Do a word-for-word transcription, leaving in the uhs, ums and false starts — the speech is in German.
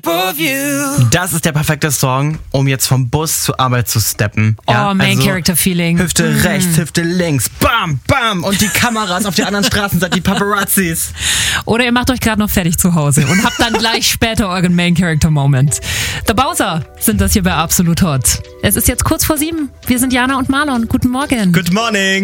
Das ist der perfekte Song, um jetzt vom Bus zur Arbeit zu steppen. Ja, oh, Main-Character-Feeling. Also Hüfte mm. rechts, Hüfte links, bam, bam. Und die Kameras auf der anderen Straßenseite, die Paparazzis. Oder ihr macht euch gerade noch fertig zu Hause und habt dann gleich später euren Main-Character-Moment. The Bowser sind das hier bei Absolut Hot. Es ist jetzt kurz vor sieben. Wir sind Jana und Marlon. Guten Morgen. Good morning.